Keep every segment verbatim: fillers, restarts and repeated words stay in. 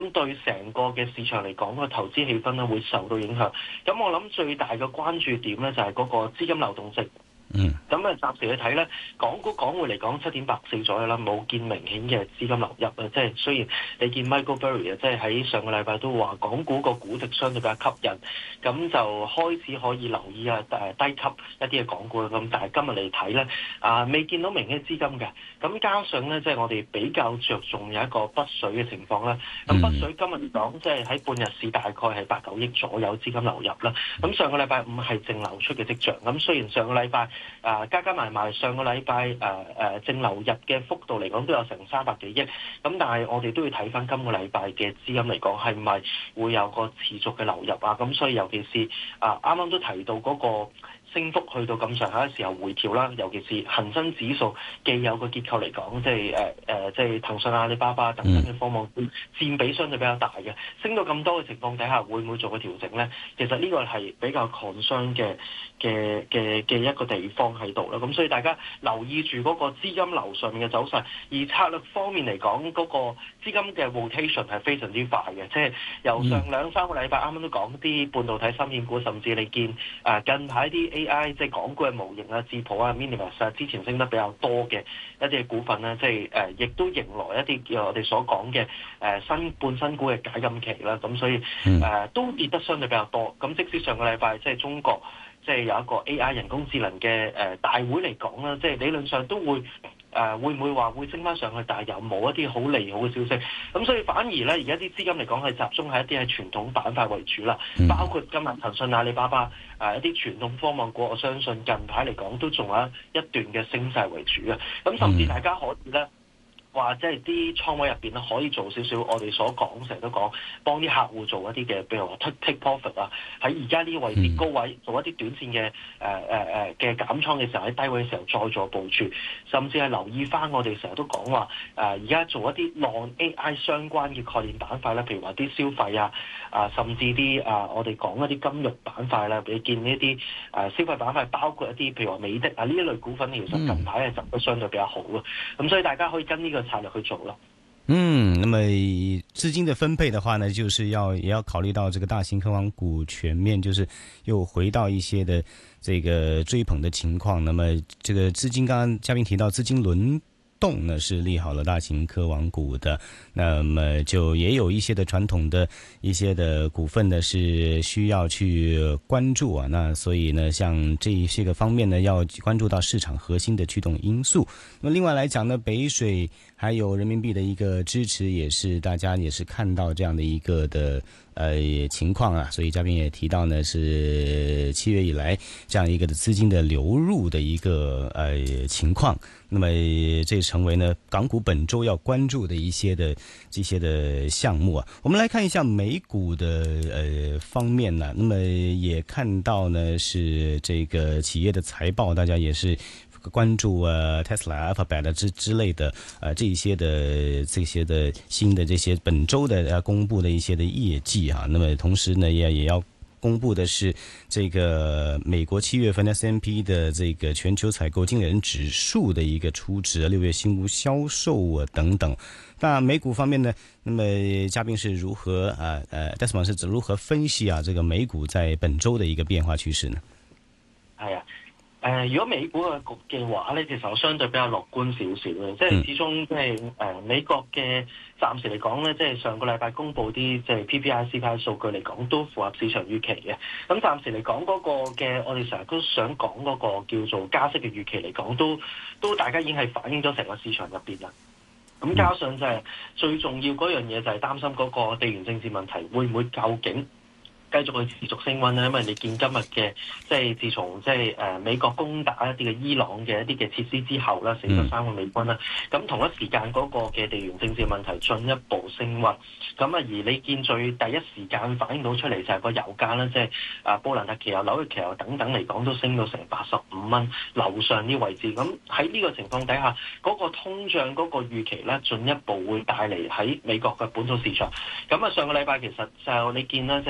咁對成個嘅市場嚟講，個投資氣氛咧會受到影響。咁我諗最大嘅關注點咧就係嗰個資金流動性。 嗯， 咁啊，暫時去睇咧，港股港匯嚟講七點八四左右啦，冇見明顯嘅資金流入啊。即係雖然你見 Michael Burry 啊，即係喺上個禮拜都話港股個估值相對比較吸引，咁就開始可以留意啊誒低級一啲嘅港股咁。但係今日嚟睇咧，啊未見到明顯資金嘅。咁加上咧，即係我哋比較着重有一個北水嘅情況啦。咁北水今日嚟講，即係喺半日市大概係八九億左右資金流入啦。咁上個禮拜五係淨流出嘅跡象。咁雖然上個禮拜啊，加加埋埋上個禮拜誒誒淨流入嘅幅度嚟講都有成三百幾億，咁但係我哋都要睇翻今個禮拜嘅資金嚟講係咪會有個持續嘅流入啊？咁所以尤其是啊啱啱都提到嗰個升幅去到咁上下嘅時候回調啦，尤其是恒生指數既有個結構嚟講，即係誒誒，即係騰訊、阿里巴巴等等嘅科網股佔比相對比較大嘅，升到咁多嘅情況底下，會唔會做個調整咧？其實呢個係比較 concern 嘅嘅嘅嘅一個地方喺度啦。咁所以大家留意住嗰個資金流上面嘅走勢，而策略方面嚟講，嗰個資金嘅 rotation 係非常之快嘅，即係由上兩三個禮拜啱啱都講啲半導體芯片股，甚至你見誒近排啲 A I 即係港股嘅模型啊、智譜啊、Minimas 啊，之前升得比較多嘅一啲嘅股份咧，即係誒，亦都迎來一啲叫我哋所講嘅誒新半新股嘅解禁期啦。咁所以誒、呃、都跌得相對比較多。咁即使上個禮拜即係中國即係有一個 A I 人工智能嘅誒大會嚟講啦，即係理論上都會。誒、呃、會唔會話會升翻上去？但係又冇一啲好利好嘅消息，咁所以反而咧，而家啲資金嚟講係集中喺一啲係傳統板塊為主啦，包括今日騰訊、阿里巴巴誒、呃、一啲傳統科網股，我相信近排嚟講都仲有一段嘅升勢為主嘅，咁甚至大家可以咧。話即係啲倉位入邊咧，可以做少少我哋所講，成日都講幫啲客戶做一啲嘅，譬如話 take take profit 啊，喺而家呢個位置高位做一啲短線嘅誒誒誒嘅減倉嘅時候，喺低位嘅時候再做部署，甚至係留意翻我哋成日都講話誒而家做一啲 non-A I 相關嘅概念板塊咧，譬如話啲消費啊啊，甚至啲啊我哋講一啲金融板塊啦，你見呢啲誒消費板塊包括一啲譬如話美的啊呢一類股份，其實近排係走得相對比較好咯，咁所以大家可以跟呢個策略去做咯。 嗯，那麼資金的分配的話呢，就是要也要考慮到這個大型科網股全面，就是又回到一些的這個追捧的情況。那麼這個資金，剛剛嘉賓提到資金輪動呢是利好了大型科網股的，那麼就也有一些的傳統的一些的股份呢是需要去關注啊，那所以呢像這一些個方面呢要關注到市場核心的驅動因素。那麼另外來講呢，北水還有人民幣的一個支持，也是大家也是看到這樣的一個的呃情況啊，所以嘉賓也提到呢是七月以來這樣一個的資金的流入的一個呃情況，那麼這成為呢港股本周要關注的一些的這些的項目啊。我們來看一下美股的呃方面呢，那麼也看到呢是這個企業的財報，大家也是關注呃 Tesla、Alphabet 之之類的呃這一些的這些的新的這些本周的要公布的一些的業績啊，那麼同時呢也也要公布的是這個美國七月份 S and P 的這個全球採購經理人指數的一個初值，六月新屋銷售啊等等。那美股方面呢，那麼嘉賓是如何啊呃 Desmond 是如何分析啊這個美股在本周的一個變化趨勢呢？ 係啊。誒、呃，如果美股嘅局嘅話咧，其實我相對比較樂觀少少嘅，即係始終即係誒美國嘅暫時嚟講咧，即係上個禮拜公布啲即係 P P I、C P I 數據嚟講，都符合市場預期嘅。咁暫時嚟講嗰個嘅，我哋成日都想講嗰個叫做加息嘅預期嚟講，都都大家已經係反映咗成個市場入邊啦。咁加上就係最重要嗰樣嘢就係擔心嗰個地緣政治問題會唔會究竟繼續去持續升溫咧，因為你見今日嘅即係自從即係誒美國攻打一啲嘅伊朗嘅一啲嘅設施之後啦，死咗三個美軍啦，咁同一時間嗰個嘅地緣政治問題進一步升溫，咁啊而你見最第一時間反映到出嚟就係個油價啦，即係啊布蘭特期油、紐約期油等等嚟講都升到成八十五蚊樓上啲位置，咁喺呢個情況底下，嗰個通脹嗰個預期咧進一步會帶嚟喺美國嘅本土市場，咁啊上個禮拜其實就你見啦，即係誒。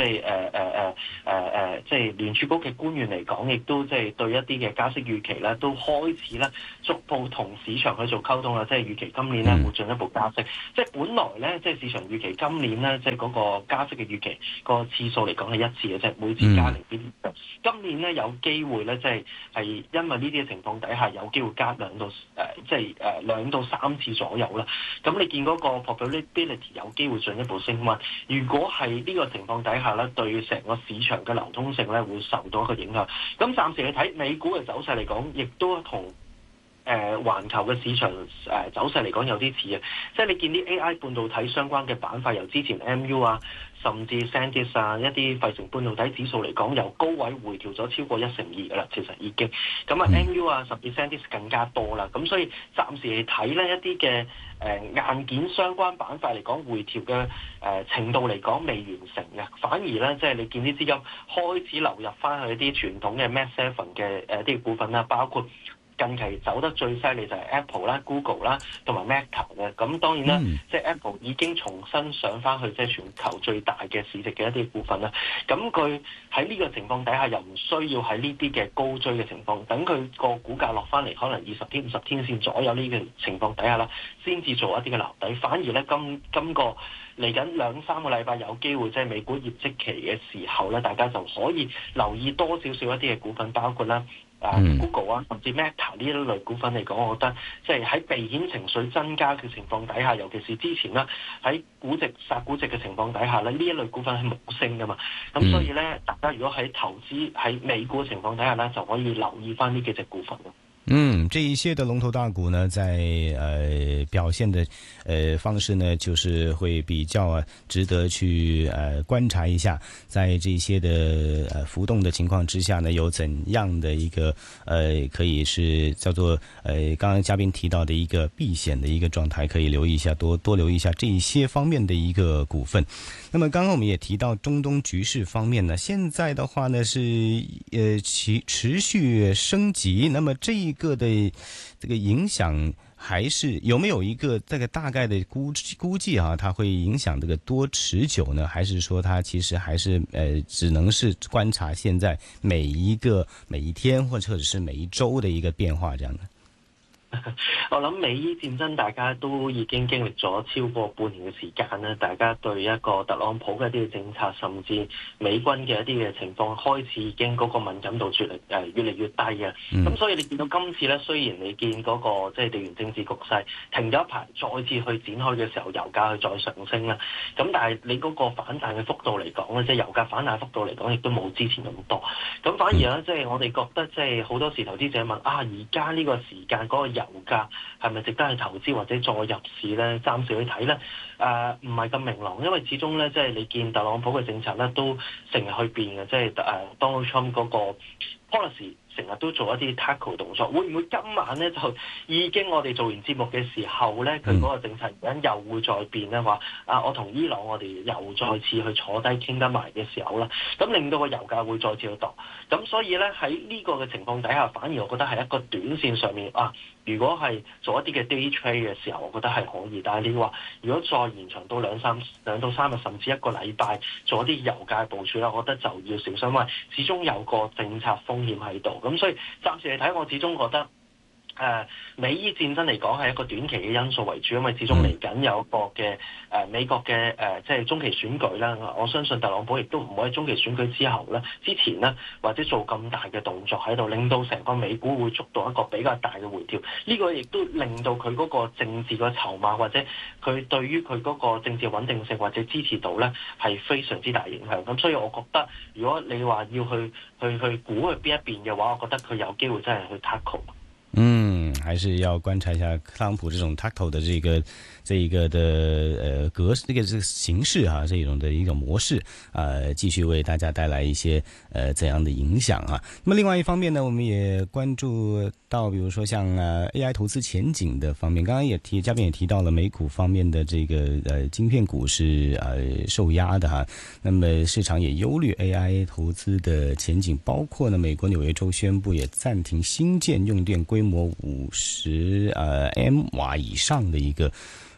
誒誒誒誒，即係聯儲局嘅官員嚟講，亦都即係對一啲嘅加息預期咧，都開始咧逐步同市場去做溝通啦。即係預期今年咧會進一步加息。即係本來咧，即係市場預期今年咧，即係嗰個加息嘅預期個次數嚟講係一次嘅啫，每次加零點二。嗯、今年咧有機會咧，即係係因為呢啲嘅情況底下，有機會加兩到誒，即係誒兩到三次左右啦。咁你見嗰個 probability 有機會進一步升溫。如果係呢個情況底下咧，對成個市場嘅流通性咧會受到一個影響。咁暫時你睇美股嘅走勢嚟講，亦都同誒環球嘅市場誒、呃、走勢嚟講有啲似嘅。即係你見啲 A I 半導體相關嘅板塊，由之前 M U 啊，甚至 SanDisk 啊，一啲費城半導體指數嚟講，由高位回調咗超過一成二㗎啦，其實已經。咁啊 M U 啊，甚至 SanDisk 更加多啦。咁所以暫時嚟睇呢一啲嘅誒硬件相關板塊嚟講，回調嘅誒、呃、程度嚟講未完成嘅，反而咧即係你見啲資金開始流入翻去一啲傳統嘅 Mag Seven 嘅誒啲股份啦，包括近期走得最犀利就係 Apple 啦、Google 啦同埋 Meta 嘅。咁當然啦，嗯、即係 Apple 已經重新上翻去即係全球最大嘅市值嘅一啲股份啦。咁佢喺呢個情況底下，又唔需要喺呢啲嘅高追嘅情況，等佢個股價落翻嚟，可能二十天、五十天線左右呢個情況底下啦，先至做一啲嘅留底。反而咧，今今個嚟緊兩三個禮拜有機會即係美股業績期嘅時候咧，大家就可以留意多少少一啲嘅股份，包括啦。啊、uh, Google 啊，甚至 Meta 呢一類股份嚟講，我覺得即係喺避險情緒增加嘅情況底下，尤其是之前啦，喺估值殺估值嘅情況底下咧，呢一類股份係冇升噶嘛。咁所以咧，大家如果喺投資喺美股嘅情況底下咧，就可以留意翻呢幾隻股份咯。 嗯，這一些的龍頭大股呢，在呃表現的呃方式呢，就是會比較值得去呃觀察一下，在這些的呃浮動的情況之下呢，有怎樣的一個呃可以是叫做呃剛剛嘉賓提到的一個避險的一個狀態，可以留意一下，多多留意一下這一些方面的一個股份。那麼剛剛我們也提到中東局勢方面呢，現在的話呢是呃其持續升級，那麼這一個的這個影響還是有沒有一個這個大概的估估計啊？它會影響這個多持久呢？還是說它其實還是呃只能是觀察現在每一個每一天或者是每一周的一個變化這樣的？ 我諗美伊戰爭大家都已經經歷咗超過半年嘅時間啦，大家對一個特朗普嘅一啲嘅政策，甚至美軍嘅一啲嘅情況，開始已經嗰個敏感度越嚟誒越嚟越低嘅。咁、嗯、所以你見到今次咧，雖然你見嗰個即係地緣政治局勢停咗一排，再次去展開嘅時候，油價去再上升啦。咁但係你嗰個反彈嘅幅度嚟講咧，即係油價反彈幅度嚟講，亦都冇之前咁多。咁反而咧，即係我哋覺得即係好多時投資者問啊，而家呢個時間嗰個油價係咪值得去投資或者再入市咧？暫時去睇咧，誒唔係咁明朗，因為始終咧，即係你見特朗普嘅政策咧都成日去變嘅，即係誒 Donald Trump 嗰個 policy。成日都做一啲 tackle 動作，會唔會今晚咧就已經我哋做完節目嘅時候咧，佢嗰個政策原因又會再變咧？話啊，我同伊朗我哋又再次去坐低傾得埋嘅時候啦，咁令到個油價會再次去度。咁所以咧喺呢個嘅情況底下，反而我覺得係一個短線上面啊，如果係做一啲嘅 day trade 嘅時候，我覺得係可以。但係你話如果再延長到兩三兩到三日，甚至一個禮拜做一啲油價部署啦，我覺得就要小心，因為始終有個政策風險喺度。咁所以暫時嚟睇，我始終覺得誒、呃、美伊戰爭嚟講係一個短期嘅因素為主，因為始終嚟緊有一個嘅誒、呃、美國嘅誒即係中期選舉啦。我相信特朗普亦都唔會喺中期選舉之後咧、之前咧或者做咁大嘅動作喺度，令到成個美股會觸到一個比較大嘅回調。呢、這個亦都令到佢嗰個政治嘅籌碼或者佢對於佢嗰個政治穩定性或者支持度咧係非常之大影響。咁所以我覺得，如果你話要去去去估去邊一邊嘅話，我覺得佢有機會真係去 tackle。 嗯，還是要觀察一下特朗普這種 tackle 的這個這一個的呃格這個這個形式啊，這種的一個模式呃繼續為大家帶來一些呃怎樣的影響啊。那麼另外一方面呢，我們也關注到比如說像呃 A I 投資前景的方面，剛剛也提嘉賓也提到了美股方面的這個呃晶片股是呃受壓的哈。那麼市場也憂慮 A I 投資的前景，包括呢美國紐約州宣布也暫停新建用電規規模五十呃 M 瓦以上的一個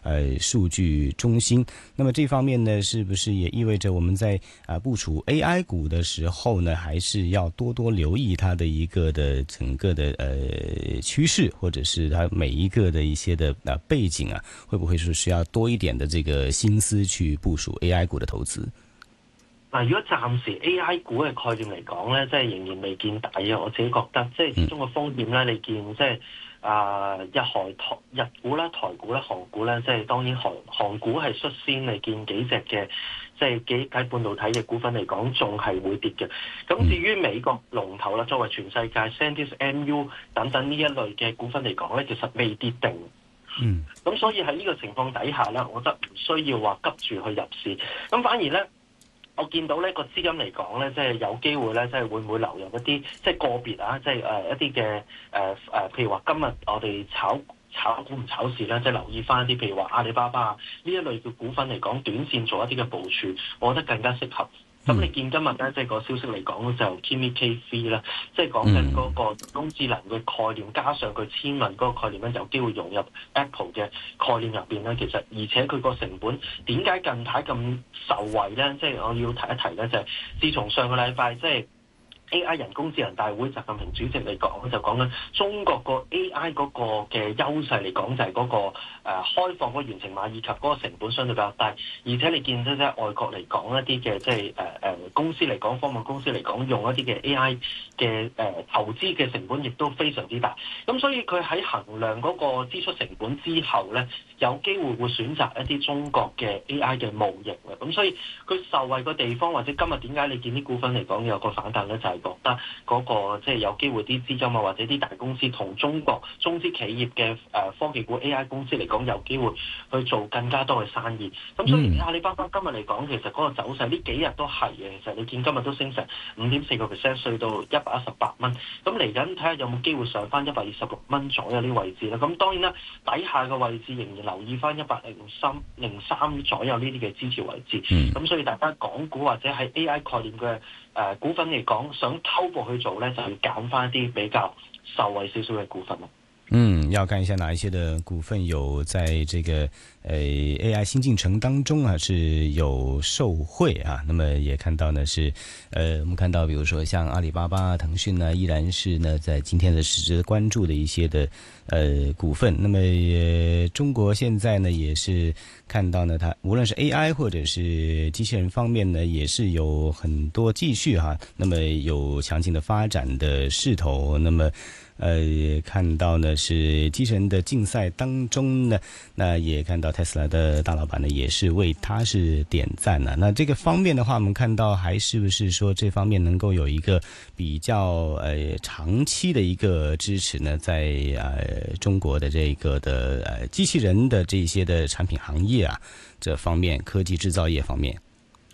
呃數據中心。那麼這方面呢，是不是也意味着我們在啊、呃、部署 A I 股的時候呢，還是要多多留意它的一個的整個的呃趨勢，或者是它每一個的一些的啊、呃、背景啊，會不會是需要多一點的這個心思去部署 A I 股的投資？ 嗱，如果暫時 A I 股嘅概念嚟講咧，即係仍然未見底啊！我自己覺得，即係始終個風險咧，你見即係啊日韓台日股啦、台股啦、韓股咧，即係當然韓韓股係率先，你見幾隻嘅即係幾喺半導體嘅股份嚟講，仲係會跌嘅。咁至於美國龍頭啦，作為全世界 SanDisk、M U 等等呢一類嘅股份嚟講咧，其實未跌定。 嗯。 咁所以喺呢個情況底下咧，我覺得唔需要話急住去入市，咁反而咧。我見到呢個資金嚟講咧，即係有機會咧，即係會唔會流入一啲即係個別啊，即係誒一啲嘅誒誒，譬如話今日我哋炒炒股唔炒市啦，即係留意翻一啲譬如話阿里巴巴啊呢一類嘅股份嚟講，短線做一啲嘅部署，我覺得更加適合。咁、嗯、你見今日咧，即係個消息嚟講就 Kimi K 三啦，即係講緊嗰個人工智能嘅概念，加上佢千問嗰個概念咧，有機會融入 Apple 嘅概念入邊咧。其實而且佢個成本點解近排咁受惠咧？即係我要提一提咧，就係自從上個禮拜即係 A I 人工智能大會，習近平主席嚟講就講緊中國個 A I 嗰個嘅優勢嚟講就係嗰、那個誒、呃、開放嗰個完成碼以及嗰個成本相對比較低，而且你見到即係外國嚟講一啲嘅即係誒誒公司嚟講，科網公司嚟講用一啲嘅 A I 嘅誒、呃、投資嘅成本亦都非常之大，咁所以佢喺衡量嗰個支出成本之後咧，有機會會選擇一啲中國嘅 A I 嘅模型嘅，咁所以佢受惠個地方或者今日點解你見啲股份嚟講有個反彈咧，就係、是。覺得嗰個即係有機會啲資金啊，或者啲大公司同中國中資企業嘅誒科技股 A I 公司嚟講，有機會去做更加多嘅生意。咁所以阿里巴巴今日嚟講，其實嗰個走勢呢幾日都係嘅。其實你見今日都升成五點四個 percent，去到一百一十八蚊。咁嚟緊睇下有冇機會上翻一百二十六蚊左右呢位置啦。咁當然啦，底下嘅位置仍然留意翻一百零三零三左右呢啲嘅支持位置。咁所以大家港股或者係 A I 概念嘅。誒、呃、股份嚟講，想偷步去做咧，就要揀翻啲比較受惠少少嘅股份咯。 嗯，要看一下哪一些的股份有在這個呃 A I 新進程當中啊，是有受惠啊。那麼也看到呢是，呃，我們看到，比如說像阿里巴巴、騰訊呢，依然是呢在今天的市值關注的一些的呃股份。那麼、呃、中國現在呢也是看到呢，它無論是 A I 或者是機器人方面呢，也是有很多繼續哈、啊，那麼有強勁的發展的勢頭。那麼呃，看到呢是機器人的競賽當中呢，那也看到特斯拉的大老闆呢也是為他是點讚呢。那這個方面的話，我們看到還是不是說這方面能夠有一個比較呃長期的一個支持呢？在呃中國的這個的呃機器人的這些的產品行業啊，這方面科技製造業方面。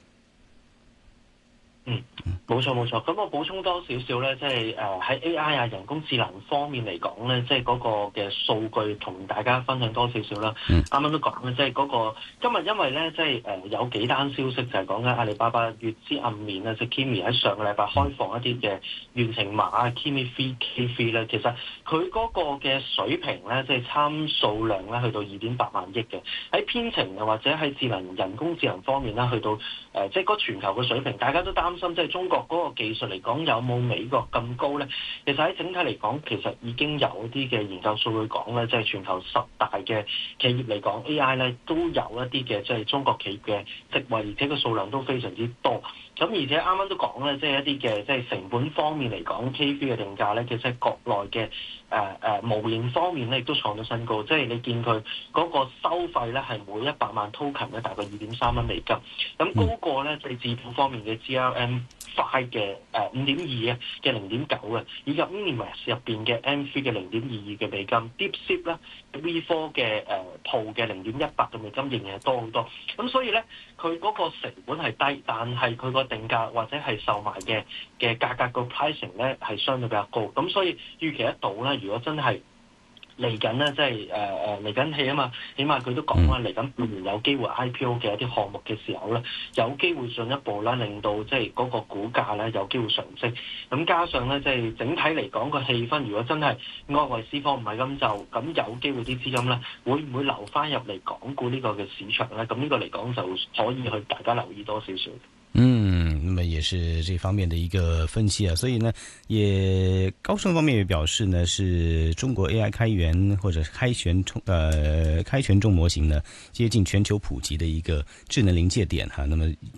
嗯，冇錯冇錯。咁我補充多少少咧，即係誒喺 A I 啊人工智能方面嚟講咧，即係嗰個嘅數據同大家分享多少少啦。啱啱、嗯、都講咧，即係嗰個今日因為咧，即係誒有幾單消息就係講緊阿里巴巴月之暗面咧，即係 Kimi 喺上個禮拜開放一啲嘅完成碼啊 Kimi Free K 三咧，其實佢嗰個嘅水平咧，即係參數量咧，去到二點八萬億嘅。喺編程啊或者喺智能人工智能方面咧，去到誒、呃、即係嗰全球嘅水平，大家都擔心即係中國嗰個技術嚟講有冇美國咁高咧？其實喺整體嚟講，其實已經有啲嘅研究數據講咧，即係全球十大嘅企業嚟講 A I 咧都有一啲嘅即係中國企業嘅職位，而且個數量都非常之多。咁而且啱啱都講咧，即係一啲嘅即係成本方面嚟講 K 三嘅定價咧，其實國內嘅誒誒模型方面咧亦都創咗新高。即係你見佢嗰個收費咧係每一百萬 token 咧大概二點三蚊美金，咁高過咧即係智譜方面嘅 G R M five 嘅誒五點二啊嘅零點九嘅，以及 Minimax 入邊嘅 M 三嘅零點二二嘅美金 ，DeepSeek 咧 V 四嘅誒 Pro 嘅零點一八嘅美金仍然係多好多。咁所以咧，佢嗰個成本係低，但係佢個定價或者係售賣嘅嘅價格個 pricing 咧係相對比較高。咁所以預期得到咧，如果真係嚟緊咧，即係誒誒嚟緊起啊嘛，起碼佢都講啦，嚟緊半年有機會 I P O 嘅一啲項目嘅時候咧，有機會進一步啦，令到即係嗰個股價咧有機會上升。咁加上咧，即係整體嚟講個氣氛，如果真係外圍市況唔係咁就，咁有機會啲資金咧會唔會流翻入嚟港股呢個嘅市場咧？咁呢個嚟講就可以去大家留意多少少。 嗯，那麼也是這方面的一個分析啊，所以呢，也高盛方面也表示呢，是中國 A I 開源或者開源重呃開源重模型呢接近全球普及的一個智能臨界點哈。那麼